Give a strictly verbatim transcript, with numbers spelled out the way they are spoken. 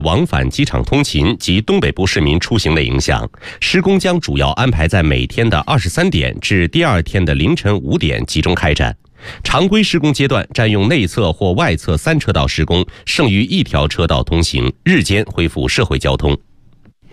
往返机场通勤及东北部市民出行的影响，施工将主要安排在每天的二十三点至第二天的凌晨五点集中开展。常规施工阶段占用内侧或外侧三车道施工，剩余一条车道通行，日间恢复社会交通。